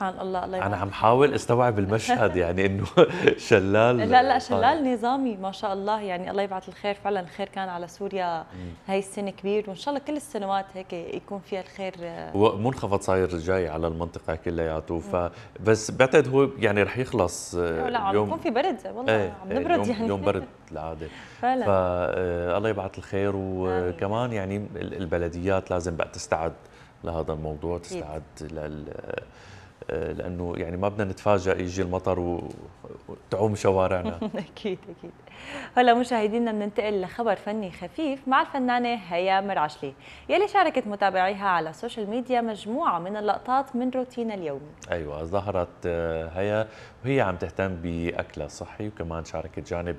سبحان الله، الله انا يبارك. عم حاول استوعب المشهد يعني انه شلال. لا لا، شلال نظامي ما شاء الله، يعني الله يبعث الخير، فعلا الخير كان على سوريا هاي السنه كبير، وان شاء الله كل السنوات هيك يكون فيها الخير. ومنخفض صاير جاي على المنطقة كلياته، فبس بعتقد هو يعني رح يخلص لا عم بيكون اليوم. في برد والله، ايه عم نبرد يعني. اليوم برد العادة. فعلا. فالله يبعث الخير، آمين. وكمان يعني البلديات لازم بقى تستعد لهذا الموضوع، أكيد. تستعد لأنه يعني ما بدنا نتفاجأ يجي المطر وتعوم شوارعنا. اكيد اكيد. هلا مشاهدينا بننتقل لخبر فني خفيف مع الفنانه هيا مرعشلي، يلي شاركت متابعيها على السوشيال ميديا مجموعه من اللقطات من روتينها اليومي. ايوه، ظهرت هيا وهي عم تهتم باكلها الصحي، وكمان شاركت جانب